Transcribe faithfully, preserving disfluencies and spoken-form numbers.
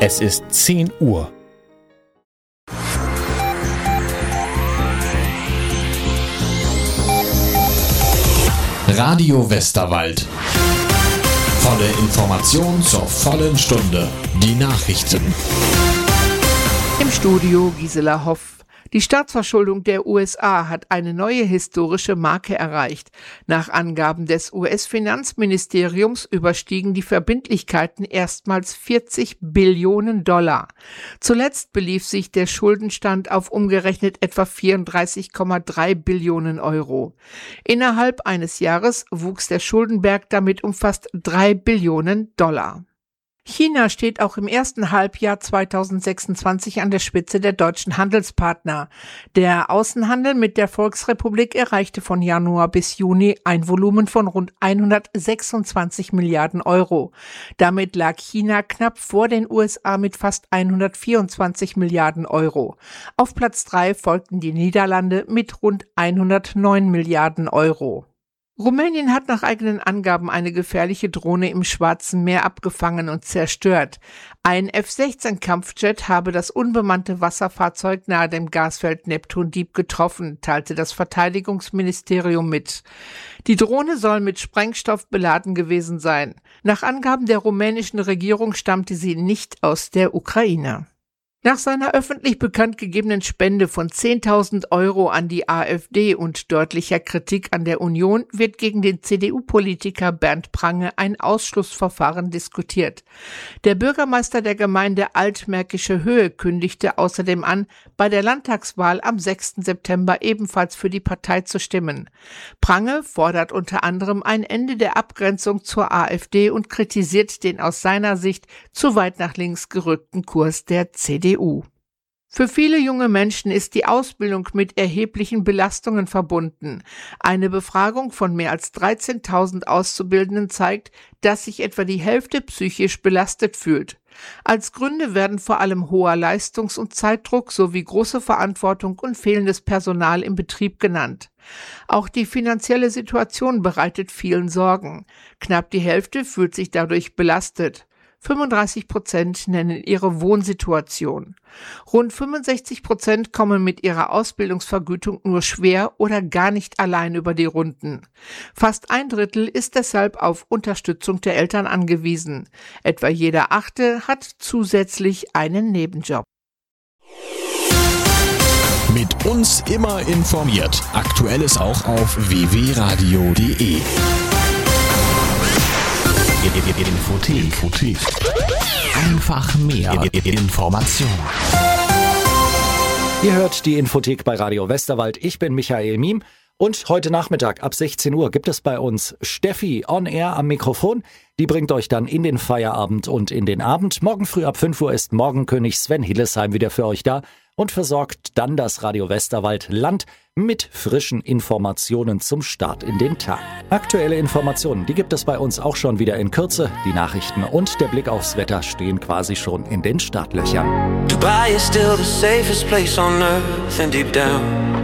Es ist zehn Uhr. Radio Westerwald. Volle Information zur vollen Stunde. Die Nachrichten. Im Studio Gisela Hoff. Die Staatsverschuldung der U S A hat eine neue historische Marke erreicht. Nach Angaben des U S-Finanzministeriums überstiegen die Verbindlichkeiten erstmals vierzig Billionen Dollar. Zuletzt belief sich der Schuldenstand auf umgerechnet etwa vierunddreißig Komma drei Billionen Euro. Innerhalb eines Jahres wuchs der Schuldenberg damit um fast drei Billionen Dollar. China steht auch im ersten Halbjahr zweitausendsechsundzwanzig an der Spitze der deutschen Handelspartner. Der Außenhandel mit der Volksrepublik erreichte von Januar bis Juni ein Volumen von rund hundertsechsundzwanzig Milliarden Euro. Damit lag China knapp vor den U S A mit fast hundertvierundzwanzig Milliarden Euro. Auf Platz drei folgten die Niederlande mit rund hundertneun Milliarden Euro. Rumänien hat nach eigenen Angaben eine gefährliche Drohne im Schwarzen Meer abgefangen und zerstört. Ein F sechzehn Kampfjet habe das unbemannte Wasserfahrzeug nahe dem Gasfeld Neptun Deep getroffen, teilte das Verteidigungsministerium mit. Die Drohne soll mit Sprengstoff beladen gewesen sein. Nach Angaben der rumänischen Regierung stammte sie nicht aus der Ukraine. Nach seiner öffentlich bekannt gegebenen Spende von zehntausend Euro an die AfD und deutlicher Kritik an der Union wird gegen den C D U-Politiker Bernd Prange ein Ausschlussverfahren diskutiert. Der Bürgermeister der Gemeinde Altmärkische Höhe kündigte außerdem an, bei der Landtagswahl am sechsten September ebenfalls für die Partei zu stimmen. Prange fordert unter anderem ein Ende der Abgrenzung zur AfD und kritisiert den aus seiner Sicht zu weit nach links gerückten Kurs der C D U. Für viele junge Menschen ist die Ausbildung mit erheblichen Belastungen verbunden. Eine Befragung von mehr als dreizehntausend Auszubildenden zeigt, dass sich etwa die Hälfte psychisch belastet fühlt. Als Gründe werden vor allem hoher Leistungs- und Zeitdruck sowie große Verantwortung und fehlendes Personal im Betrieb genannt. Auch die finanzielle Situation bereitet vielen Sorgen. Knapp die Hälfte fühlt sich dadurch belastet. fünfunddreißig Prozent nennen ihre Wohnsituation. Rund fünfundsechzig Prozent kommen mit ihrer Ausbildungsvergütung nur schwer oder gar nicht allein über die Runden. Fast ein Drittel ist deshalb auf Unterstützung der Eltern angewiesen. Etwa jeder Achte hat zusätzlich einen Nebenjob. Mit uns immer informiert. Aktuelles auch auf w w w punkt radio punkt d e. Infothek. Infothek. Einfach mehr Information. Ihr hört die Infothek bei Radio Westerwald. Ich bin Michael Miem und heute Nachmittag ab sechzehn Uhr gibt es bei uns Steffi on Air am Mikrofon. Die bringt euch dann in den Feierabend und in den Abend. Morgen früh ab fünf Uhr ist Morgenkönig Sven Hillesheim wieder für euch da und versorgt dann das Radio Westerwald Land mit frischen Informationen zum Start in den Tag. Aktuelle Informationen, die gibt es bei uns auch schon wieder in Kürze. Die Nachrichten und der Blick aufs Wetter stehen quasi schon in den Startlöchern. Dubai is still the safest place on earth, and deep down